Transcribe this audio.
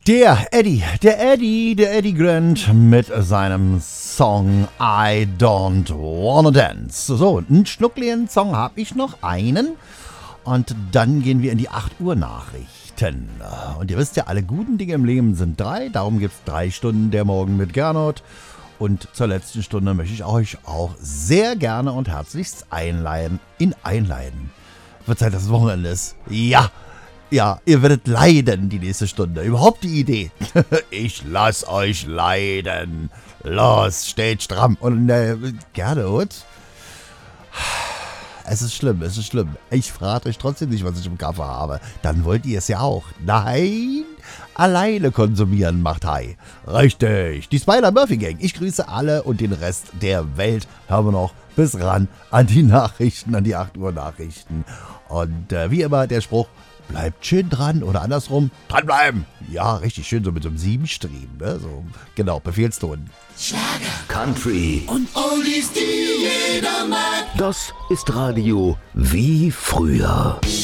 Der Eddie Grant mit seinem Song I Don't Wanna Dance. So, einen schnuckligen Song habe ich noch, einen. Und dann gehen wir in die 8 Uhr Nachrichten. Und ihr wisst ja, alle guten Dinge im Leben sind 3. Darum gibt es 3 Stunden der Morgen mit Gernot. Und zur letzten Stunde möchte ich euch auch sehr gerne und herzlichst einladen. Wird Zeit, dass es Wochenende ist. Ja, ihr werdet leiden die nächste Stunde. Überhaupt die Idee. Ich lass euch leiden. Los, steht stramm. Und Gernot, es ist schlimm. Ich verrate euch trotzdem nicht, was ich im Kaffee habe. Dann wollt ihr es ja auch. Nein, alleine konsumieren macht high. Richtig, die Spider-Murphy-Gang. Ich grüße alle und den Rest der Welt. Hören wir noch bis ran an die Nachrichten, an die 8 Uhr Nachrichten. Und wie immer der Spruch, bleibt schön dran oder andersrum, dranbleiben. Ja, richtig schön, so mit so einem 7-Streben. Ne? So, genau, Befehlston. Schlager, Country und Oldies, die jeder mag. Das ist Radio wie früher.